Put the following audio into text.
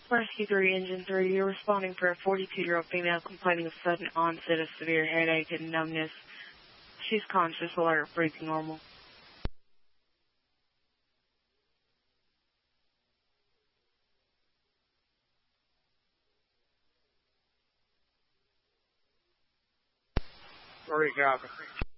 Rescue 3, Engine 3, you're responding for a 42-year-old female complaining of sudden onset of severe headache and numbness. She's conscious, alert, breathing normal. Sorry, copy.